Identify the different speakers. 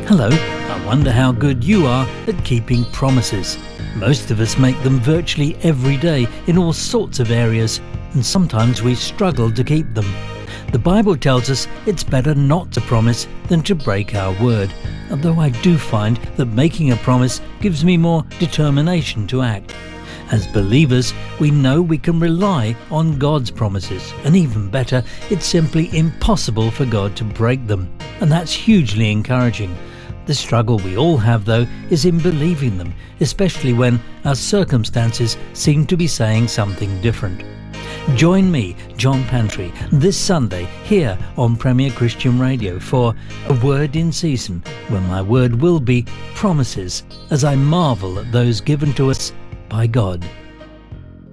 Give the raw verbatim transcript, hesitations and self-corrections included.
Speaker 1: Hello, I wonder how good you are at keeping promises. Most of us make them virtually every day in all sorts of areas, and sometimes we struggle to keep them. The Bible tells us it's better not to promise than to break our word, although I do find that making a promise gives me more determination to act. As believers, we know we can rely on God's promises, and even better, it's simply impossible for God to break them, and that's hugely encouraging. The struggle we all have, though, is in believing them, especially when our circumstances seem to be saying something different. Join me, John Pantry, this Sunday here on Premier Christian Radio for A Word in Season, where my word will be promises, as I marvel at those given to us by God.